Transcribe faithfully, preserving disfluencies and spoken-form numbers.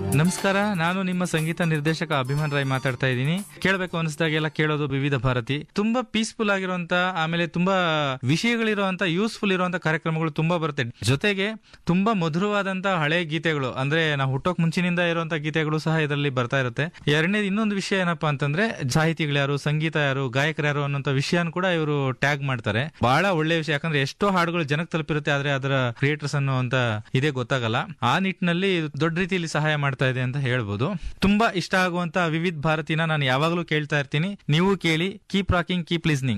ನಮಸ್ಕಾರ, ನಾನು ನಿಮ್ಮ ಸಂಗೀತ ನಿರ್ದೇಶಕ ಅಭಿಮಾನ್ ರಾಯ್ ಮಾತಾಡ್ತಾ ಇದ್ದೀನಿ. ಕೇಳಬೇಕು ಅನಿಸಿದಾಗೆಲ್ಲ ಕೇಳೋದು ವಿವಿಧ ಭಾರತಿ. ತುಂಬಾ ಪೀಸ್ಫುಲ್ ಆಗಿರುವಂತ, ಆಮೇಲೆ ತುಂಬಾ ವಿಷಯಗಳಿರುವಂತ, ಯೂಸ್ಫುಲ್ ಇರುವಂತ ಕಾರ್ಯಕ್ರಮಗಳು ತುಂಬಾ ಬರುತ್ತೆ. ಜೊತೆಗೆ ತುಂಬಾ ಮಧುರವಾದಂತ ಹಳೆ ಗೀತೆಗಳು, ಅಂದ್ರೆ ನಾವು ಹುಟ್ಟೋಕ್ ಮುಂಚಿನಿಂದ ಇರುವಂತ ಗೀತೆಗಳು ಸಹ ಇದರಲ್ಲಿ ಬರ್ತಾ ಇರುತ್ತೆ. ಎರಡನೇದು ಇನ್ನೊಂದು ವಿಷಯ ಏನಪ್ಪಾ ಅಂತಂದ್ರೆ, ಸಾಹಿತಿಗಳು ಯಾರು, ಸಂಗೀತ ಯಾರು, ಗಾಯಕರು ಯಾರು ಅನ್ನೋಂತ ವಿಷಯನ ಕೂಡ ಇವರು ಟ್ಯಾಗ್ ಮಾಡ್ತಾರೆ. ಬಹಳ ಒಳ್ಳೆ ವಿಷಯ, ಯಾಕಂದ್ರೆ ಎಷ್ಟೋ ಹಾಡುಗಳು ಜನಕ್ಕೆ ತಲುಪಿರುತ್ತೆ, ಆದ್ರೆ ಅದರ ಕ್ರಿಯೇಟರ್ಸ್ ಅನ್ನುವಂತ ಇದೇ ಗೊತ್ತಾಗಲ್ಲ. ಆ ನಿಟ್ಟಿನಲ್ಲಿ ದೊಡ್ಡ ರೀತಿಯಲ್ಲಿ ಸಹಾಯ ಮಾಡ್ತಾ ಇದೆ ಅಂತ ಹೇಳ್ಬೋದು. ತುಂಬಾ ಇಷ್ಟ ಆಗುವಂತ ವಿವಿಧ ಭಾರತಿನ ನಾನು ಯಾವಾಗಲೂ ಕೇಳ್ತಾ ಇರ್ತೀನಿ. ನೀವು ಕೇಳಿ. Keep rocking, keep listening.